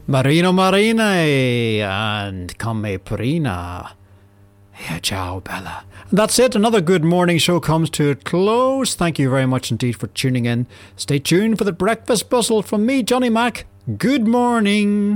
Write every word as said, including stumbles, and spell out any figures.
Marino Marine and Come Purina. Yeah, ciao, Bella. And that's it. Another good morning show comes to a close. Thank you very much indeed for tuning in. Stay tuned for the breakfast bustle from me, Johnny Mac. Good morning.